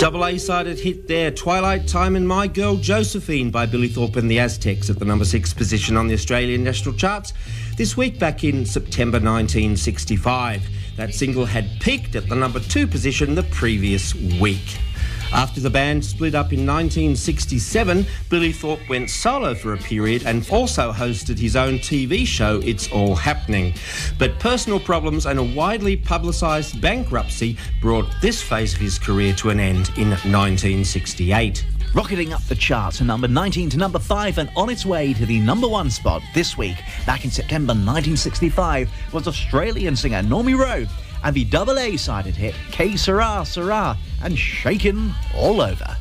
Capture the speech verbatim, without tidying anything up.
double A-sided hit there, Twilight Time and My Girl Josephine by Billy Thorpe and the Aztecs at the number six position on the Australian national charts this week back in September nineteen sixty-five. That single had peaked at the number two position the previous week. After the band split up in nineteen sixty-seven, Billy Thorpe went solo for a period and also hosted his own T V show, It's All Happening. But personal problems and a widely publicised bankruptcy brought this phase of his career to an end in nineteen sixty-eight. Rocketing up the charts from number nineteen to number five and on its way to the number one spot this week, back in September nineteen sixty-five, was Australian singer Normie Rowe and the double A-sided hit Que Sera Sera and Shakin' All Over.